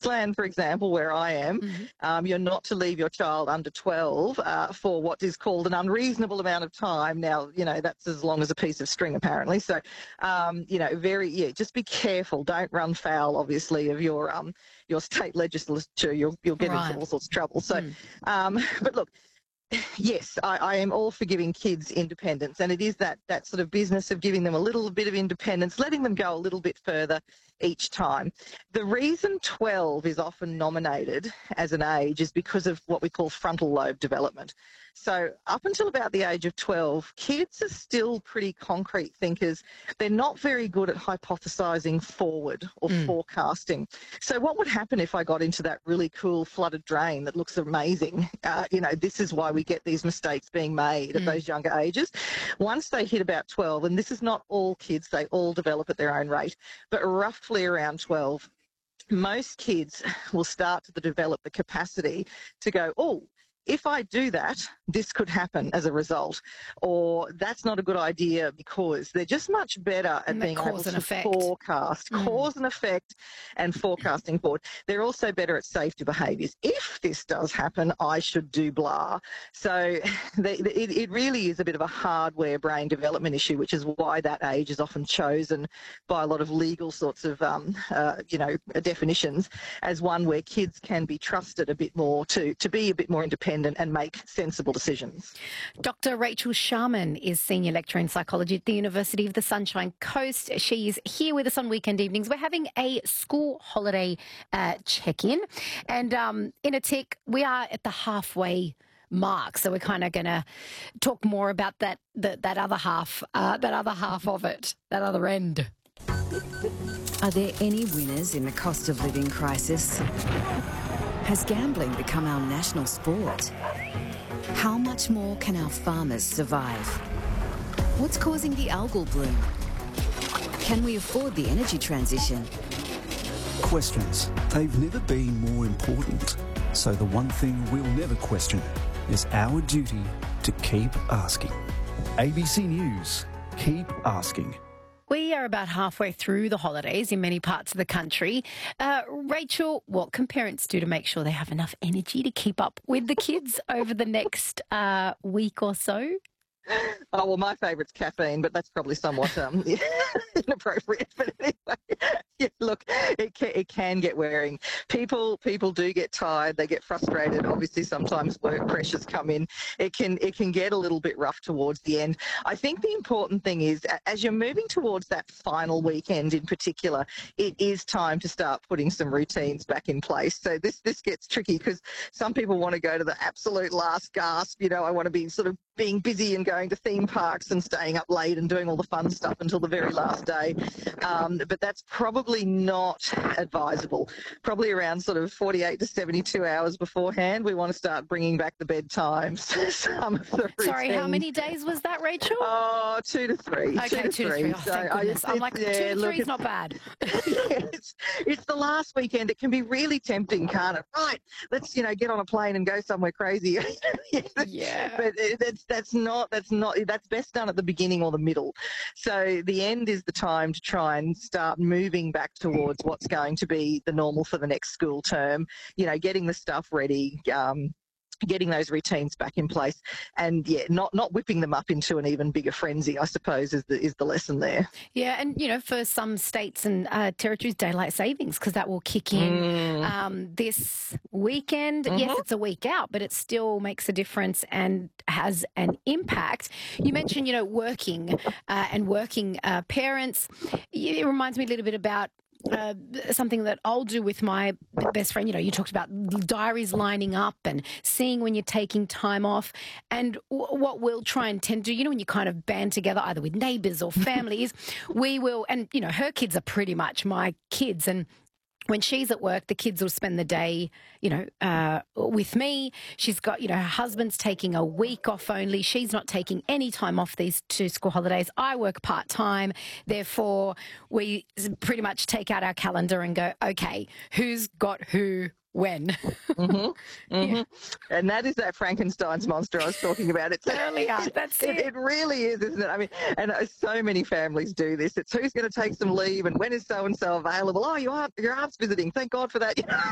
Queensland, for example, where I am, you're not to leave your child under 12 for what is called an unreasonable amount of time. Now, that's as long as a piece of string, apparently. So, just be careful. Don't run foul, obviously, of your state legislature. You'll get into all sorts of trouble. So, but look, yes, I am all for giving kids independence, and it is that sort of business of giving them a little bit of independence, letting them go a little bit further each time. The reason 12 is often nominated as an age is because of what we call frontal lobe development. So up until about the age of 12, kids are still pretty concrete thinkers. They're not very good at hypothesising forward or forecasting. So what would happen if I got into that really cool flooded drain that looks amazing? This is why we get these mistakes being made at those younger ages. Once they hit about 12, and this is not all kids, they all develop at their own rate, but roughly around 12, most kids will start to develop the capacity to go, oh, if I do that, this could happen as a result, or that's not a good idea because they're just much better at being able to forecast, cause and effect and forecasting forward. They're also better at safety behaviours. If this does happen, I should do blah. So it really is a bit of a hardware brain development issue, which is why that age is often chosen by a lot of legal sorts of, definitions as one where kids can be trusted a bit more to be a bit more independent and make sensible decisions. Dr. Rachel Sharman is Senior Lecturer in Psychology at the University of the Sunshine Coast. She's here with us on weekend evenings. We're having a school holiday check-in, and in a tick, we are at the halfway mark, so we're kind of going to talk more about that other half of it, that other end. Are there any winners in the cost of living crisis? Has gambling become our national sport? How much more can our farmers survive? What's causing the algal bloom? Can we afford the energy transition? Questions. They've never been more important. So the one thing we'll never question is our duty to keep asking. ABC News. Keep asking. We are about halfway through the holidays in many parts of the country. Rachel, what can parents do to make sure they have enough energy to keep up with the kids over the next week or so? Oh, well, my favourite's caffeine, but that's probably somewhat inappropriate. But anyway, yeah, look, it can get wearing. People do get tired. They get frustrated. Obviously, sometimes work pressures come in. It can get a little bit rough towards the end. I think the important thing is, as you're moving towards that final weekend in particular, it is time to start putting some routines back in place. So this gets tricky because some people want to go to the absolute last gasp. I want to be sort of being busy and going to theme parks and staying up late and doing all the fun stuff until the very last day. But that's probably not advisable. Probably around sort of 48 to 72 hours beforehand, we want to start bringing back the bedtimes. Some of the routines. Sorry, how many days was that, Rachel? Oh, 2 to 3. Okay, 2 to 3. Oh, thank goodness. I'm like, 2 to 3 is not bad. It's the last weekend. It can be really tempting, can't it? Right, let's, get on a plane and go somewhere crazy. Yeah. But that's best done at the beginning or the middle. So the end is the time to try and start moving back towards what's going to be the normal for the next school term, getting the stuff ready, getting those routines back in place, and not whipping them up into an even bigger frenzy, I suppose, is the lesson there. Yeah, and for some states and territories, daylight savings, because that will kick in this weekend. Yes, it's a week out, but it still makes a difference and has an impact. You mentioned, working and working parents. It reminds me a little bit about something that I'll do with my best friend. You talked about diaries lining up and seeing when you're taking time off. And what we'll try and tend to do, when you kind of band together either with neighbours or families, we will, and her kids are pretty much my kids, and when she's at work, the kids will spend the day, with me. She's got, her husband's taking a week off only. She's not taking any time off these 2 school holidays. I work part-time. Therefore, we pretty much take out our calendar and go, okay, who's got who when? Yeah. And that is that Frankenstein's monster I was talking about. It's earlier. That's it. It really is, isn't it? I mean, and so many families do this. It's who's going to take some leave and when is so-and-so available? Oh, your aunt's visiting. Thank God for that.